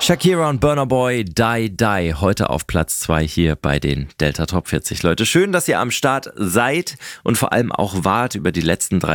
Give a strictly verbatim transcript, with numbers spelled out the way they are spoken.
Shakira und Burna Boy, Die Die, heute auf Platz zwei hier bei den Delta Top vierzig. Leute, schön, dass ihr am Start seid und vor allem auch wart über die letzten drei